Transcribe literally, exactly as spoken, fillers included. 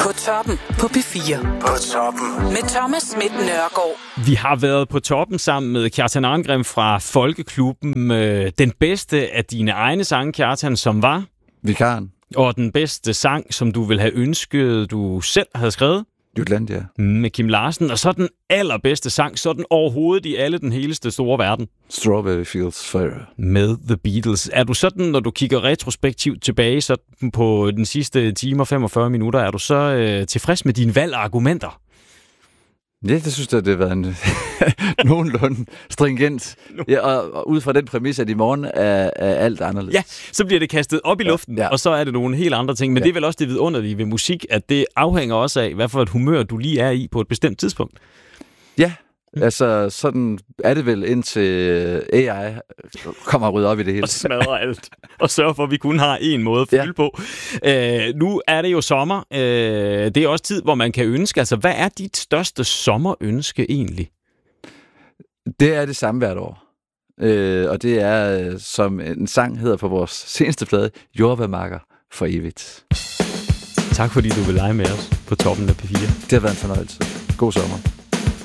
På toppen på P fire. På toppen. Med Thomas Schmidt Nørgaard. Vi har været på toppen sammen med Kjartan Arngrim fra Folkeklubben. Den bedste af dine egne sange, Kjartan, som var? Vikaren. Og den bedste sang, som du ville have ønsket, du selv havde skrevet? Jutlandia. Med Kim Larsen. Og så den allerbedste sang, så den overhovedet i alle den heleste store verden. Strawberry Fields Forever. Med The Beatles. Er du sådan, når du kigger retrospektivt tilbage så på den sidste time og femogfyrre minutter, er du så øh, tilfreds med dine valg og argumenter? Ja, det synes jeg, det har været en nogenlunde stringent. Ja, og, og ud fra den præmis, at i morgen er, er alt anderledes. Ja, så bliver det kastet op i luften, ja, ja. Og så er det nogle helt andre ting. Men ja. Det er vel også det vidunderlige ved musik, at det afhænger også af, hvad for et humør du lige er i på et bestemt tidspunkt. Ja, mm. altså sådan er det vel indtil A I kommer og rydder op i det hele. Og smadrer alt. Og sørger for, at vi kun har en måde at fylde ja. på. Øh, nu er det jo sommer. Øh, det er også tid, hvor man kan ønske. Altså, hvad er dit største sommerønske egentlig? Det er det samme hvert år. Øh, og det er, som en sang hedder på vores seneste plade, Jordbærmarker for evigt. Tak fordi du vil lege med os på toppen af P fire. Det har været en fornøjelse. God sommer.